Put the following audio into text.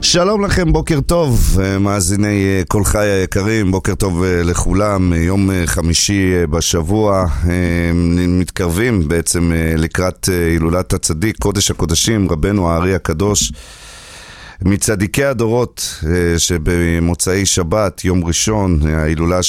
שלום לכם, בוקר טוב, מאזיני כל חי היקרים, בוקר טוב לכולם. יום חמישי בשבוע, מתקרבים בעצם לקראת הילולת הצדיק, קודש הקודשים, רבנו הארי הקדוש, מצדיקי הדורות, שבמוצאי שבת, יום ראשון, ההילולה